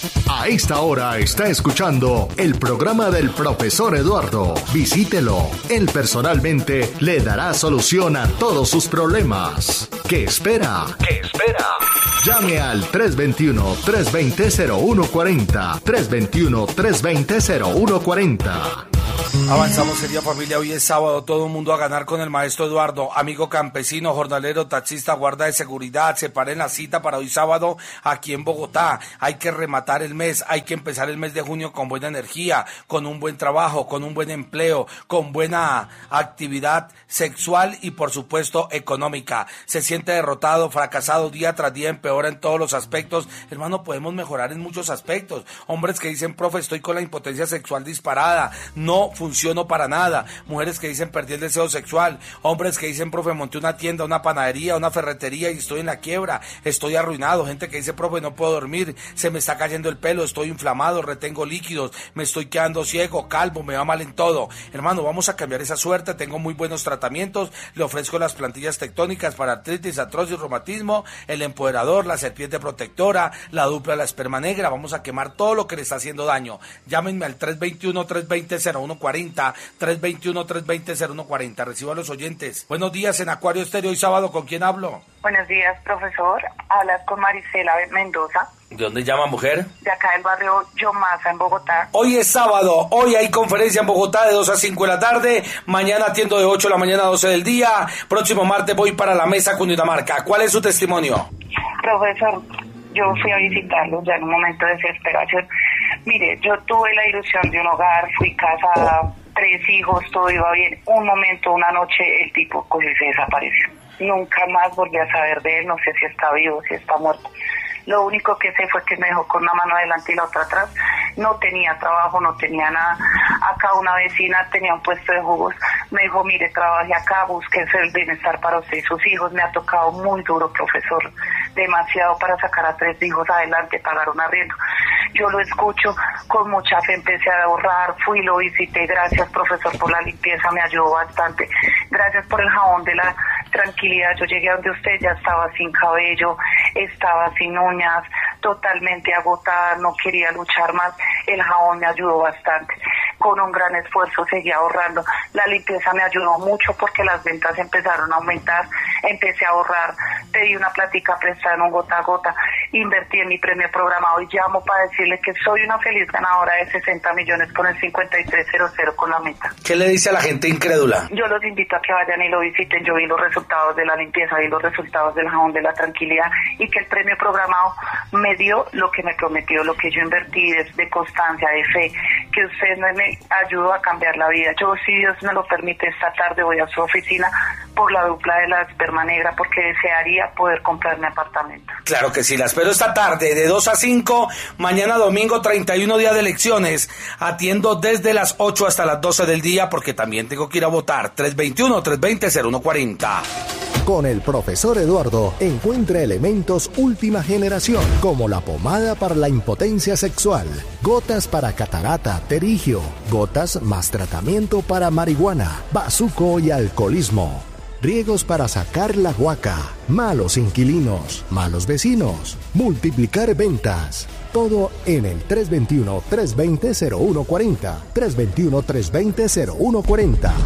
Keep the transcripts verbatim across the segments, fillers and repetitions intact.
A esta hora está escuchando el programa del profesor Eduardo. Visítelo. Él personalmente le dará solución a todos sus problemas. ¿Qué espera? ¿Qué espera? Llame al tres dos uno, tres dos cero, cero uno cuatro cero, tres dos uno, tres dos cero, cero uno cuatro cero. Avanzamos, querida familia, hoy es sábado, todo el mundo a ganar con el maestro Eduardo, amigo campesino, jornalero, taxista, guarda de seguridad, separen la cita para hoy sábado aquí en Bogotá. Hay que rematar el mes, hay que empezar el mes de junio con buena energía, con un buen trabajo, con un buen empleo, con buena actividad sexual y por supuesto económica. Se siente derrotado, fracasado, día tras día empeora en todos los aspectos. Hermano, podemos mejorar en muchos aspectos. Hombres que dicen, profe, estoy con la impotencia sexual disparada, no funciono para nada. Mujeres que dicen, perdí el deseo sexual. Hombres que dicen, profe, monté una tienda, una panadería, una ferretería y estoy en la quiebra, estoy arruinado. Gente que dice, profe, no puedo dormir, se me está cayendo el pelo, estoy inflamado, retengo líquidos, me estoy quedando ciego, calvo, me va mal en todo. Hermano, vamos a cambiar esa suerte, tengo muy buenos tratamientos, le ofrezco las plantillas tectónicas para artritis, artrosis, reumatismo, el empoderador, la serpiente protectora, la dupla, la esperma negra. Vamos a quemar todo lo que le está haciendo daño. Llámenme al tres dos uno, tres dos cero, cero uno cuatro cero, tres dos uno, tres dos cero, cero uno cuatro cero. Recibo a los oyentes. Buenos días en Acuario Estéreo, hoy sábado, ¿con quién hablo? Buenos días, profesor. Hablas con Marisela Mendoza. ¿De dónde llama, mujer? De acá del barrio Yomasa, en Bogotá. Hoy es sábado, hoy hay conferencia en Bogotá de dos a cinco de la tarde, mañana atiendo de ocho de la mañana a doce del día, próximo martes voy para la mesa Cundinamarca. ¿Cuál es su testimonio? Profesor, yo fui a visitarlo ya en un momento de desesperación. Mire, yo tuve la ilusión de un hogar, fui casada, tres hijos, todo iba bien. Un momento, una noche, el tipo cogió y se desapareció. Nunca más volví a saber de él, no sé si está vivo, si está muerto. Lo único que sé fue que me dejó con una mano adelante y la otra atrás. No tenía trabajo, no tenía nada. Acá una vecina tenía un puesto de jugos. Me dijo, mire, trabaje acá, búsquese el bienestar para usted y sus hijos. Me ha tocado muy duro, profesor. Demasiado para sacar a tres hijos adelante, pagar un arriendo. Yo lo escucho, con mucha fe empecé a ahorrar, fui, lo visité. Gracias, profesor, por la limpieza, me ayudó bastante. Gracias por el jabón de la tranquilidad. Yo llegué a donde usted, ya estaba sin cabello, estaba sin uñas, totalmente agotada, no quería luchar más. El jabón me ayudó bastante. Con un gran esfuerzo seguí ahorrando. La limpieza me ayudó mucho porque las ventas empezaron a aumentar. Empecé a ahorrar, pedí una plática prestada en un gota a gota, invertí en mi premio programado y llamo para decirle que soy una feliz ganadora de sesenta millones con el cincuenta y tres cero cero con la meta. ¿Qué le dice a la gente incrédula? Yo los invito a que vayan y lo visiten. Yo vi los resultados de la limpieza, vi los resultados del jabón de la tranquilidad y que el premio programado me dio lo que me prometió, lo que yo invertí de, de constancia, de fe, que usted me ayudó a cambiar la vida. Yo, si Dios me lo permite, esta tarde voy a su oficina por la dupla de la esperma negra porque desearía poder comprar mi apartamento. Claro que sí, la espero esta tarde de dos a cinco, mañana domingo treinta y uno día de elecciones, atiendo desde las ocho hasta las doce del día porque también tengo que ir a votar. Tres dos uno, tres dos cero, cero uno cuatro cero. Con el profesor Eduardo encuentra elementos última generación como la pomada para la impotencia sexual, gotas para catarata, terigio, gotas más tratamiento para marihuana, bazuco y alcoholismo, riegos para sacar la guaca, malos inquilinos, malos vecinos, multiplicar ventas. Todo en el tres dos uno, tres dos cero, cero uno cuatro cero, tres dos uno, tres dos cero, cero uno cuatro cero.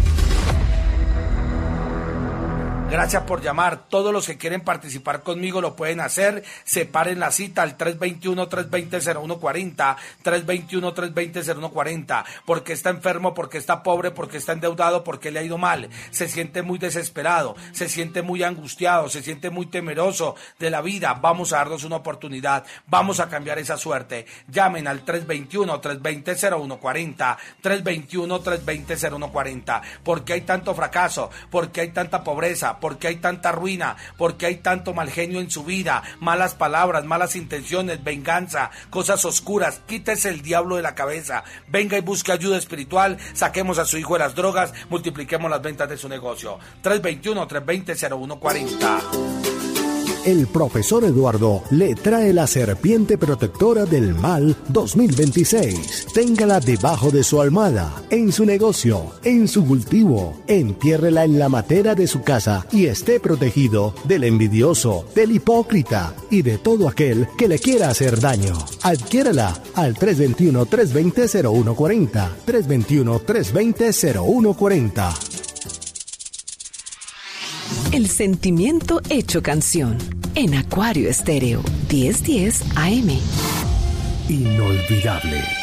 Gracias por llamar. Todos los que quieren participar conmigo lo pueden hacer. Separen la cita al tres dos uno, tres dos cero, cero uno cuatro cero, tres dos uno, tres dos cero, cero uno cuatro cero. Porque está enfermo, porque está pobre, porque está endeudado, porque le ha ido mal. Se siente muy desesperado, se siente muy angustiado, se siente muy temeroso de la vida. Vamos a darnos una oportunidad. Vamos a cambiar esa suerte. Llamen al tres dos uno, tres dos cero, cero uno cuatro cero, tres dos uno, tres dos cero, cero uno cuatro cero. ¿Por qué hay tanto fracaso? ¿Por qué hay tanta pobreza? ¿Por qué hay tanta ruina? ¿Por qué hay tanto mal genio en su vida? Malas palabras, malas intenciones, venganza, cosas oscuras. Quítese el diablo de la cabeza. Venga y busque ayuda espiritual. Saquemos a su hijo de las drogas. Multipliquemos las ventas de su negocio. tres dos uno, tres dos cero, cero uno cuatro cero. el profesor Eduardo le trae la serpiente protectora del mal dos mil veintiséis. Téngala debajo de su almohada, en su negocio, en su cultivo. Entiérrela en la matera de su casa y esté protegido del envidioso, del hipócrita y de todo aquel que le quiera hacer daño. Adquiérala al tres dos uno, tres dos cero, cero uno cuatro cero, tres dos uno, tres dos cero, cero uno cuatro cero. El sentimiento hecho canción en Acuario Estéreo diez diez A M. Inolvidable.